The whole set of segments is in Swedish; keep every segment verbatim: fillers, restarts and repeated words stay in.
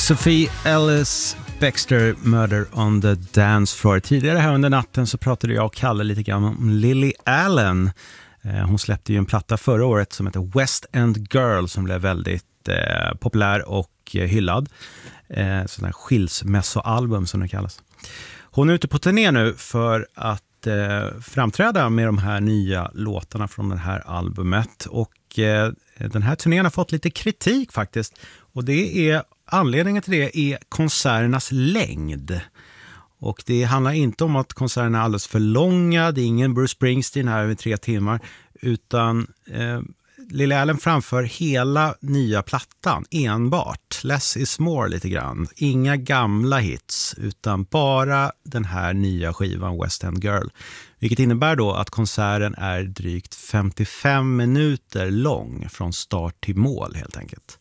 Sophie Ellis Bextor, Murder on the Dance Floor. Tidigare här under natten så pratade jag och Kalle lite grann om Lily Allen. Hon släppte ju en platta förra året som heter West End Girl som blev väldigt eh, populär och eh, hyllad. Eh, sån här skilsmässoalbum som det kallas. Hon är ute på turné nu för att eh, framträda med de här nya låtarna från det här albumet. Och eh, den här turnén har fått lite kritik faktiskt. Och det är anledningen till det är konserternas längd. Och det handlar inte om att konserterna är alldeles för långa. Det är ingen Bruce Springsteen här över tre timmar. Utan eh, Lily Allen framför hela nya plattan enbart. Less is more lite grann. Inga gamla hits utan bara den här nya skivan West End Girl. Vilket innebär då att konserten är drygt femtiofem minuter lång från start till mål helt enkelt.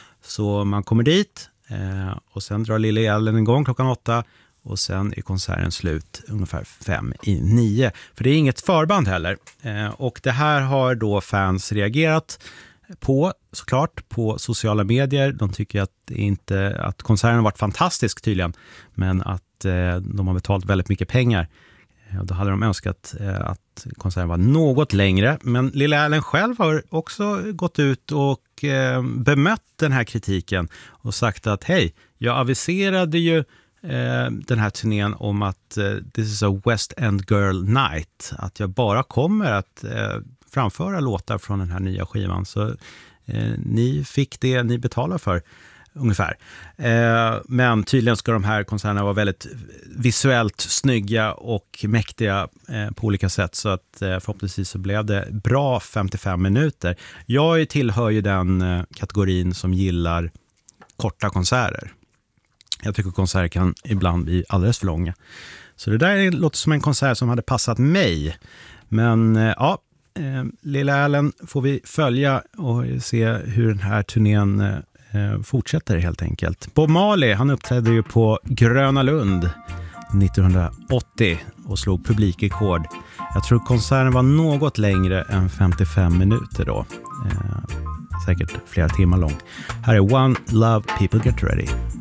Så man kommer dit eh, och sen drar Lily Allen en gång klockan åtta och sen är konserten slut ungefär fem i nio. För det är inget förband heller. Eh, och det här har då fans reagerat på såklart på sociala medier. De tycker att, det inte, att konserten har varit fantastisk tydligen men att eh, de har betalat väldigt mycket pengar. Och då hade de önskat eh, att konserten var något längre. Men Lily Allen själv har också gått ut och eh, bemött den här kritiken och sagt att hej, jag aviserade ju eh, den här turnén om att eh, this is a West End Girl night. Att jag bara kommer att eh, framföra låtar från den här nya skivan. Så eh, ni fick det ni betalar för. Ungefär. Eh, men tydligen ska de här konserterna vara väldigt visuellt snygga och mäktiga eh, på olika sätt. Så att eh, förhoppningsvis så blev det bra femtiofem minuter. Jag tillhör ju den eh, kategorin som gillar korta konserter. Jag tycker konserter kan ibland bli alldeles för långa. Så det där låter som en konsert som hade passat mig. Men eh, ja, eh, Lily Allen får vi följa och se hur den här turnén eh, fortsätter helt enkelt. Bob Marley, han uppträdde ju på Gröna Lund nittonhundraåttio och slog publikrekord. Jag tror konserten var något längre än femtiofem minuter då. Eh, säkert flera timmar lång. Här är One Love, People Get Ready.